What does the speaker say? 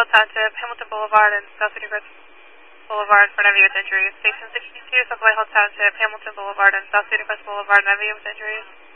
Township, Hamilton Boulevard, and South City Crest Boulevard for Nevy with injuries. Station 62, South Whitehall Township, Hamilton Boulevard, and South City Crest Boulevard, Nevy with injuries.